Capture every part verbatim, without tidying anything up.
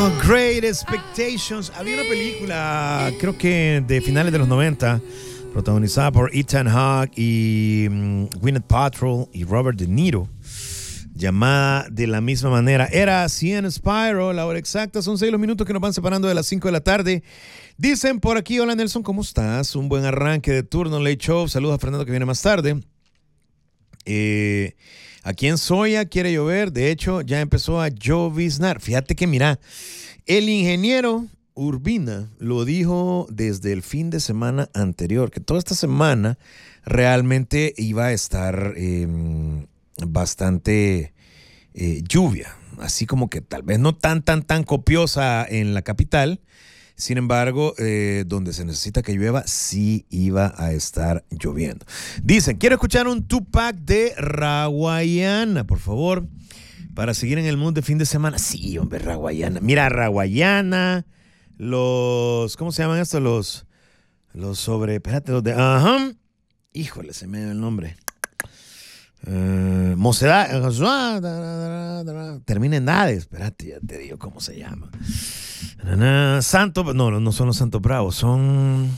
Great Expectations. Había una película, creo que de finales de los noventa, protagonizada por Ethan Hawke y um, Gwyneth Paltrow y Robert De Niro, llamada de la misma manera. Era Cien Spyro, la hora exacta. Son seis los minutos que nos van separando de las cinco de la tarde. Dicen por aquí, hola Nelson, ¿cómo estás? Un buen arranque de turno, Late Show. Saludos a Fernando que viene más tarde. Eh... Aquí en Soya quiere llover, de hecho ya empezó a lloviznar. Fíjate que mira, el ingeniero Urbina lo dijo desde el fin de semana anterior, que toda esta semana realmente iba a estar eh, bastante eh, lluvia, así como que tal vez no tan, tan, tan copiosa en la capital. Sin embargo, eh, donde se necesita que llueva, sí iba a estar lloviendo. Dicen, quiero escuchar un Tupac de Raguayana, por favor, para seguir en el mood de fin de semana. Sí, hombre, Raguayana. Mira, Raguayana, los, ¿cómo se llaman estos? Los, los sobre, espérate, los de, ajá, híjole, se me dio el nombre. Uh, Mocedad, termina en nada, espérate, ya te digo cómo se llama. Santo, no, no, no son los Santos Bravos, son,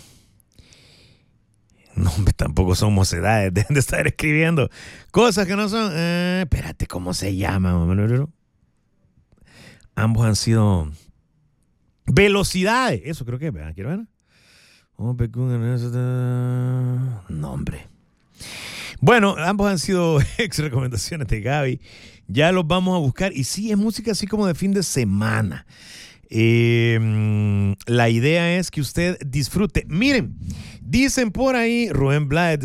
no, tampoco son mocedades, dejen de estar escribiendo cosas que no son, eh, espérate, ¿cómo se llama? Ambos han sido velocidades, eso creo que, ¿verdad? ¿Quiero ver? No, hombre. Bueno, ambos han sido ex recomendaciones de Gaby. Ya los vamos a buscar. Y sí, es música así como de fin de semana. Eh, la idea es que usted disfrute. Miren, dicen por ahí, Rubén Blades